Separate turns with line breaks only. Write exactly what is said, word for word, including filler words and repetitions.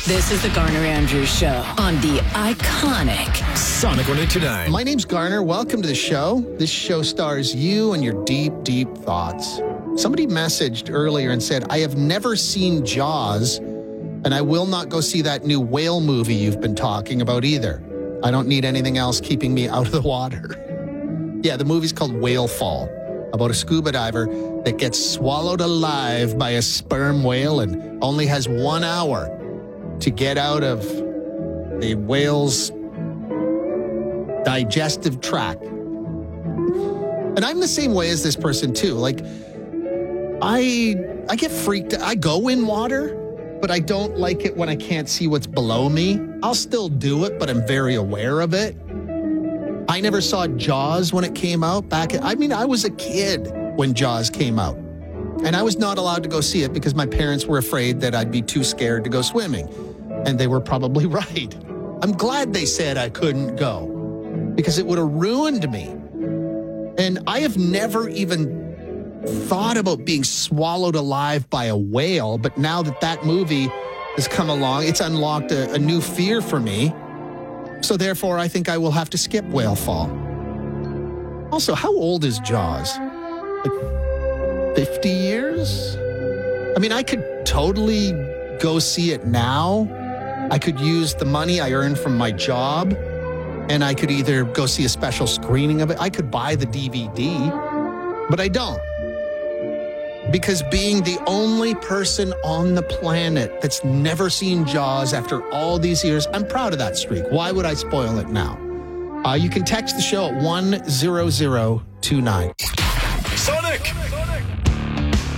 This is the Garner Andrews Show on the iconic
Sonic one eighty-nine.
My name's Garner. Welcome to the show. This show stars you and your deep, deep thoughts. Somebody messaged earlier and said, I have never seen Jaws, and I will not go see that new whale movie you've been talking about either. I don't need anything else keeping me out of the water. Yeah, the movie's called Whale Fall, about a scuba diver that gets swallowed alive by a sperm whale and only has one hour to get out of the whale's digestive tract. And I'm the same way as this person too. Like, I I get freaked. I go in water, but I don't like it when I can't see what's below me. I'll still do it, but I'm very aware of it. I never saw Jaws when it came out back. I mean, I was a kid when Jaws came out. And I was not allowed to go see it because my parents were afraid that I'd be too scared to go swimming. And they were probably right. I'm glad they said I couldn't go because it would have ruined me. And I have never even thought about being swallowed alive by a whale. But now that that movie has come along, it's unlocked a, a new fear for me. So therefore, I think I will have to skip Whale Fall. Also, how old is Jaws? Like fifty years? I mean, I could totally go see it now. I could use the money I earned from my job, and I could either go see a special screening of it. I could buy the D V D, but I don't. Because being the only person on the planet that's never seen Jaws after all these years, I'm proud of that streak. Why would I spoil it now? Uh, you can text the show at one zero zero two nine.
Sonic! Sonic!